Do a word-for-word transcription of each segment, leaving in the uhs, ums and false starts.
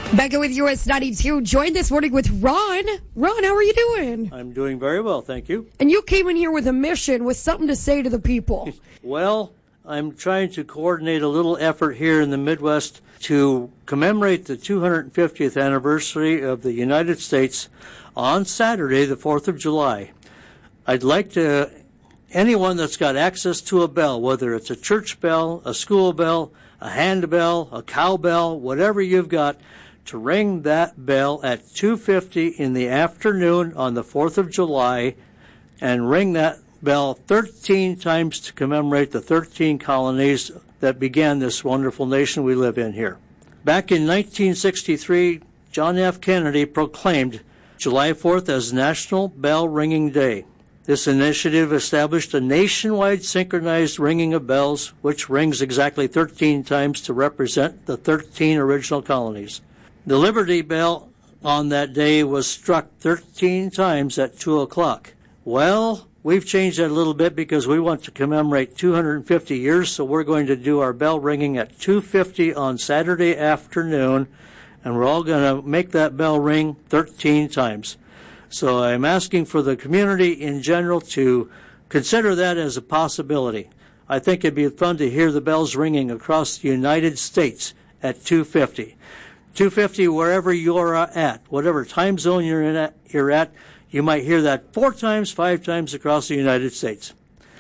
Becca with U S ninety-two, joined this morning with Ron. Ron, how are you doing? I'm doing very well, thank you. And you came in here with a mission, with something to say to the people. Well, I'm trying to coordinate a little effort here in the Midwest to commemorate the two hundred fiftieth anniversary of the United States on Saturday, the fourth of July. I'd like to, anyone that's got access to a bell, whether it's a church bell, a school bell, a handbell, a cowbell, whatever you've got, to ring that bell at two fifty in the afternoon on the fourth of July and ring that bell thirteen times to commemorate the thirteen colonies that began this wonderful nation we live in here. Back in nineteen sixty-three, John F. Kennedy proclaimed July fourth as National Bell Ringing Day. This initiative established a nationwide synchronized ringing of bells, which rings exactly thirteen times to represent the thirteen original colonies. The Liberty Bell on that day was struck thirteen times at two o'clock. Well, we've changed that a little bit because we want to commemorate two hundred fifty years, so we're going to do our bell ringing at two fifty on Saturday afternoon, and we're all going to make that bell ring thirteen times. So I'm asking for the community in general to consider that as a possibility. I think it'd be fun to hear the bells ringing across the United States at two fifty. two fifty wherever you're at, whatever time zone you're in at, you're at, you might hear that four times, five times across the United States.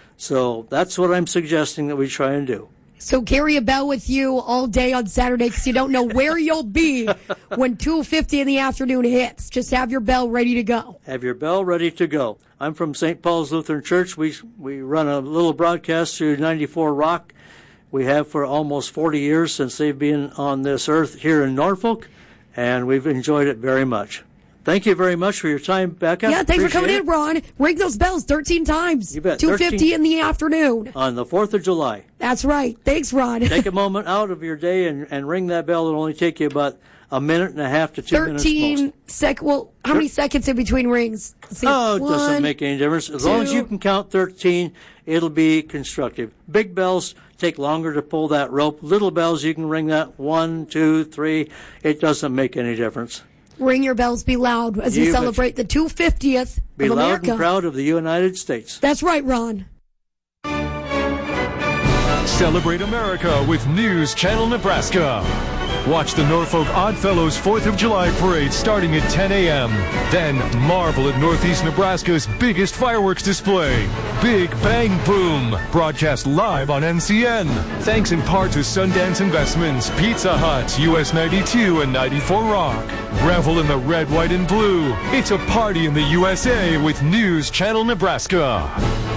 So that's what I'm suggesting that we try and do. So carry a bell with you all day on Saturday because you don't know where you'll be when two fifty in the afternoon hits. Just have your bell ready to go. Have your bell ready to go. I'm from Saint Paul's Lutheran Church. We we run a little broadcast through ninety-four Rock. We have for almost forty years since they've been on this earth here in Norfolk, and we've enjoyed it very much. Thank you very much for your time, Becca. Yeah, thanks Appreciate for coming it. in, Ron. Ring those bells thirteen times. You bet. two fifty in the afternoon. On the fourth of July. That's right. Thanks, Ron. Take a moment out of your day and, and ring that bell. It'll only take you about a minute and a half to two minutes thirteen sec. Well, how Sure. many seconds in between rings? Let's see. Oh, it One, doesn't make any difference. As long as you two. can count thirteen, it'll be constructive. Big bells take longer to pull that rope. Little bells, you can ring that one, two, three. It doesn't make any difference. Ring your bells, be loud as we You celebrate the two hundred fiftieth Be of loud America. and proud of the United States. That's right, Ron. Celebrate America with News Channel Nebraska. Watch the Norfolk Oddfellows fourth of July parade starting at ten a.m. Then marvel at Northeast Nebraska's biggest fireworks display, Big Bang Boom, broadcast live on N C N. Thanks in part to Sundance Investments, Pizza Hut, U S ninety-two, and ninety-four Rock. Revel in the red, white, and blue. It's a party in the U S A with News Channel Nebraska.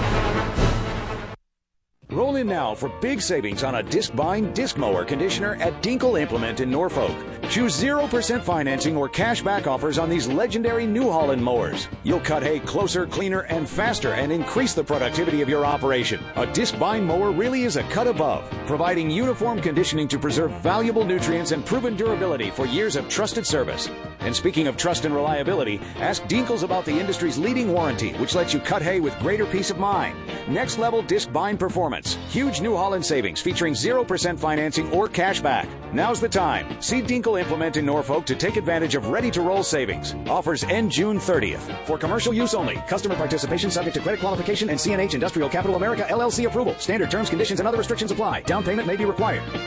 Roll in now for big savings on a disc-bind disc mower conditioner at Dinkle Implement in Norfolk. Choose zero percent financing or cash back offers on these legendary New Holland mowers. You'll cut hay closer, cleaner, and faster and increase the productivity of your operation. A disc-bind mower really is a cut above, providing uniform conditioning to preserve valuable nutrients and proven durability for years of trusted service. And speaking of trust and reliability, ask Dinkles about the industry's leading warranty, which lets you cut hay with greater peace of mind. Next level disc bind performance. Huge New Holland savings featuring zero percent financing or cash back. Now's the time. See Dinkle Implement in Norfolk to take advantage of ready-to-roll savings. Offers end June thirtieth. For commercial use only. Customer participation subject to credit qualification and C N H Industrial Capital America L L C approval. Standard terms, conditions, and other restrictions apply. Down payment may be required.